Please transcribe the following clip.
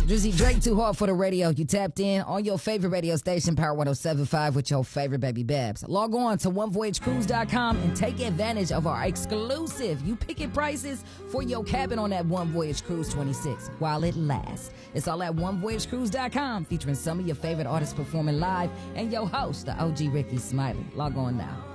Drizzy Drake, Too Hard for the Radio. You tapped in on your favorite radio station, Power 107.5, with your favorite baby Babs. Log on to onevoyagecruise.com and take advantage of our exclusive You Pick It prices for your cabin on that One Voyage Cruise 26 while it lasts. It's all at onevoyagecruise.com, featuring some of your favorite artists performing live and your host, the OG Ricky Smiley. Log on now.